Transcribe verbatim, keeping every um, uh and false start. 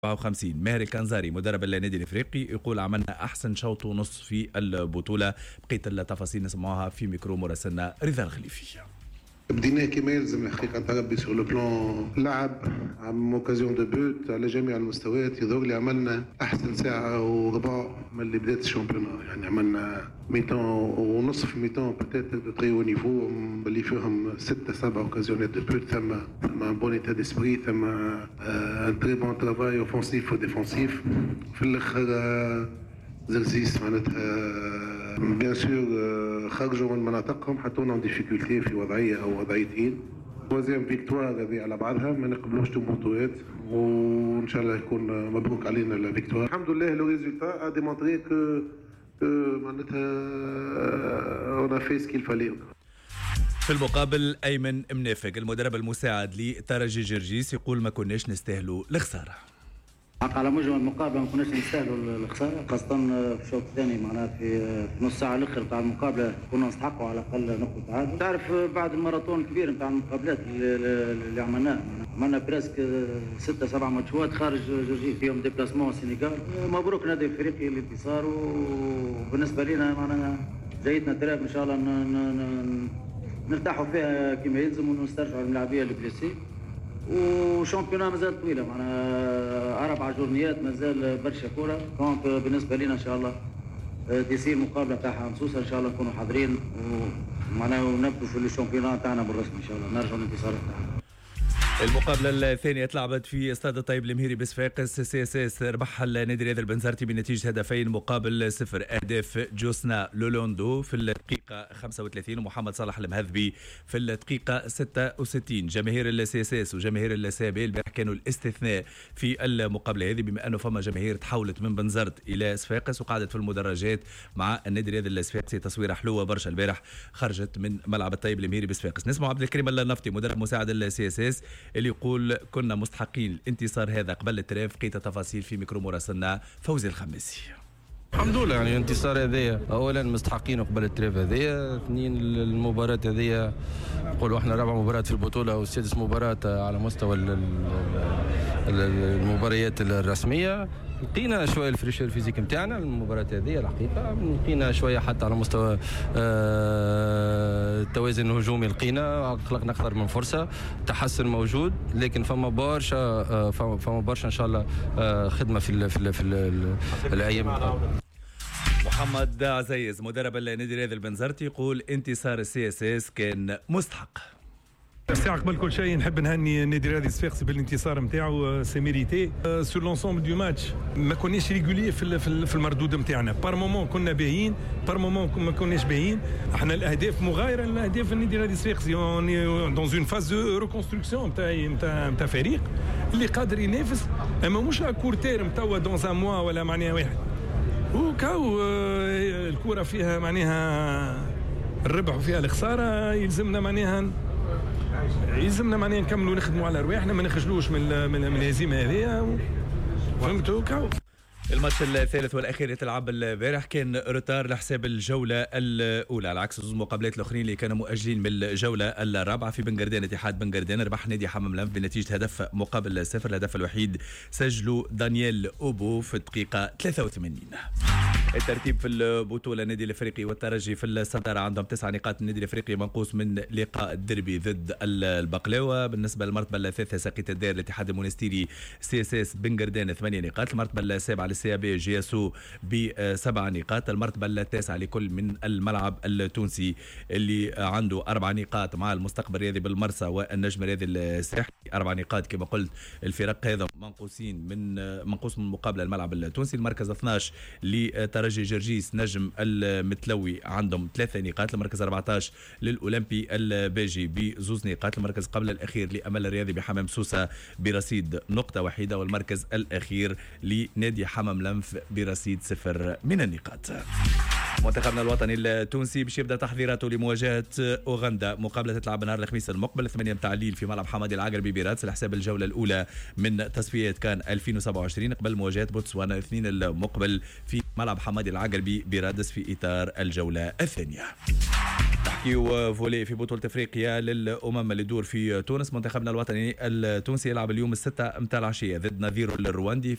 أربعة وخمسين. ماهر الكنزاري مدرب النادي الافريقي يقول عملنا احسن شوط ونص في البطوله. بقيه التفاصيل نسمعوها في ميكرو مراسلنا رضا الخليفي. بدينا كما يلزم الحقيقه تربي سور لو بلان لعب عم اوكازيون دو بوت على جميع المستويات. يظهر لي عملنا احسن ساعه وربع من اللي بدات الشامبيون، يعني عملنا ميتون ونصف ميتون بتاتر دو تري او نيفو اللي فيهم ستة سبعة اوكازيونات دو بوت. ثم ثم بون ايتا ديسبري، ثم ان تري بون ترافاي اوفونسيف وديفونسيف. في الاخر زرزيس معناتها بيان سور خرجوا من مناطقهم حطونا ديفيكولتي في وضعيه او وضعيتين. توازيام فيكتوار هذه على بعضها، ما نقبلوش تموتوات وان شاء الله يكون مبروك علينا لا فيكتوار. الحمد لله لو ريزولتا ا ديمونطري كو معناتها اون في سكيل فالي. في المقابل ايمن منافق المدرب المساعد لترجي جرجيس يقول ما كناش نستاهلوا الخساره. حق على مجمل المقابله ما كناش نستاهلوا الخساره، خاصه في الشوط الثاني معناها في نص ساعه الاخر تاع المقابله كنا نستحقوا على الاقل نقطه تعادل. تعرف بعد الماراثون الكبير نتاع المقابلات اللي عملناه، عملنا بريسك ستة سبعة ماتشات خارج جورجيا فيهم ديبلاسمون السنغال. مبروك نادي الافريقي الانتصار، وبالنسبه لنا معناها جايتنا تراب ان شاء الله نرتاحوا فيها كما يلزم ونسترجعوا الملاعبيه البليسي. وشامبيونا مازال طويله معناها اربع جورنيات مازال برشا كوره. دونك بالنسبه لنا ان شاء الله تيسير المقابله تاعها مصوصه ان شاء الله نكونوا حاضرين ومعناها ونبدو في الشامبيونا تاعنا بالرسمي ان شاء الله نرجعوا للانتصار تاعنا. المقابلة الثانية تلعبت في استاد الطيب المهيري بصفاقس. سي اس اس ربح النادي رياض البنزرتي بنتيجة هدفين مقابل صفر. أهداف جوسنا لولوندو في الدقيقة خمسة وثلاثين ومحمد صالح المهذبي في الدقيقة ستة وستين. جماهير السي اس اس وجماهير السابيل البارح كانوا الاستثناء في المقابلة هذه، بما أنه فما جماهير تحولت من بنزرت إلى صفاقس وقعدت في المدرجات مع النادي رياض الصفاقسي. تصويرة حلوة برشا البارح خرجت من ملعب الطيب المهيري بصفاقس. نسمع عبد الكريم النفطي مدرب مساعد السي اس اس اللي يقول كنا مستحقين الانتصار هذا قبل التراف. بقيت التفاصيل في ميكرو مراسلنا فوزي الخميسي. الحمد لله يعني الانتصار هذايا اولا مستحقين قبل التراف هذايا، اثنين المباراه هذيا نقولوا احنا رابع مباراه في البطوله وسادس مباراه على مستوى المباريات الرسميه. لقينا شويه الفريشر الفيزيك نتاعنا المباراه هذه الحقيقه، لقينا شويه حتى على مستوى التوازن الهجومي لقينا خلقنا اكثر من فرصه، تحسن موجود، لكن فما برشا فما برشا ان شاء الله خدمه في في, في الايام. محمد عزيز مدرب النادي الرياضي البنزرتي يقول انتصار السي اس اس كان مستحق. ساعة قبل كل شيء نحب نهني النادي الرياضي الصفاقسي بالانتصار نتاعو، سي ميريتي. سور لونسومبل دو ماتش ما كوناش ريغولي في في المردود نتاعنا، بار مومون كنا باهيين، بار مومون ما كوناش باهيين. احنا الاهداف مغايره لاهداف النادي الرياضي الصفاقسي، دون اون فاز دو ريكونستركسيون نتاع نتاع نتاع فريق اللي قادر ينافس، اما مش لا كور تيرم توا دون ان موا ولا معناها واحد. وكاو الكره فيها معناها الربح وفيها الخساره، يلزمنا معناها يلزمنا معناها نكملوا نخدموا على رواحنا، ما نخجلوش من من الهزيمه هذه. فهمتوا كاو. الماتش الثالث والاخير يتلعب البارح كان روتار لحساب الجوله الاولى على عكس زوج مقابلات الاخرين اللي كانوا مؤجلين من الجوله الرابعه. في بنغردان اتحاد بنغردان ربح نادي حمام لنف بنتيجه هدف مقابل صفر. الهدف الوحيد سجله دانييل اوبو في الدقيقه ثلاثة وثمانين. الترتيب في البطوله النادي الافريقي والترجي في الصداره عندهم تسع نقاط. النادي الافريقي منقوص من لقاء الدربي ضد البقلاوه. بالنسبه للمرتبه الثالثه ساقية الدائر الاتحاد المونستيري سي اس اس بنغردان ثمانية نقاط. المرتبه السابعه للسيابي جياسو بسبع نقاط. المرتبه التاسعه لكل من الملعب التونسي اللي عنده اربع نقاط مع المستقبل الرياضي بالمرسى والنجم الرياضي الساحلي اربع نقاط. كما قلت الفرق هذا منقوصين من منقوص من مقابله الملعب التونسي. المركز اثناش لترجي جرجيس نجم المتلوي عندهم ثلاثة نقاط. المركز أربعة عشر للاولمبي الباجي بزوز نقاط. المركز قبل الاخير لامل الرياضي بحمام سوسه برصيد نقطه واحده. والمركز الاخير لنادي حمام لنف برصيد صفر من النقاط. منتخبنا الوطني التونسي باش يبدا تحضيراته لمواجهه اوغندا. مقابله تتلعب نهار الخميس المقبل ثمانية متاع الليل في ملعب حمادي العقربي برادس لحساب الجوله الاولى من تصفيات كان ألفين وسبعة وعشرين قبل مواجهه بوتسوانا الاثنين المقبل في ملعب حمادي العقربي برادس في اطار الجوله الثانيه. نحكيو فولي في بطولة افريقيا للامم اللي دور في تونس. منتخبنا الوطني التونسي يلعب اليوم الستة متاع العشية ضد نظيره الرواندي